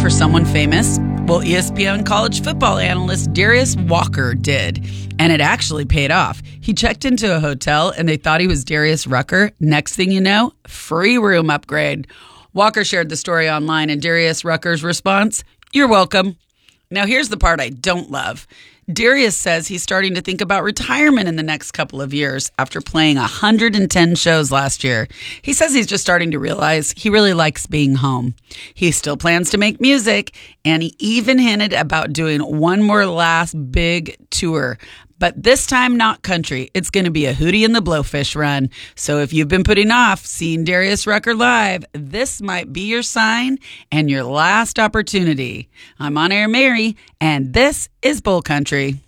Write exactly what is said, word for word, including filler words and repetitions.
for someone famous? Well, E S P N college football analyst Darius Walker did, and it actually paid off. He checked into a hotel, and they thought he was Darius Rucker. Next thing you know, free room upgrade. Walker shared the story online, and Darius Rucker's response, "You're welcome." Now, here's the part I don't love. Darius says he's starting to think about retirement in the next couple of years after playing one hundred ten shows last year. He says he's just starting to realize he really likes being home. He still plans to make music, and he even hinted about doing one more last big tour. But this time, not country. It's going to be a Hootie and the Blowfish run. So if you've been putting off seeing Darius Rucker live, this might be your sign and your last opportunity. I'm On Air Mary, and this is Bull Country.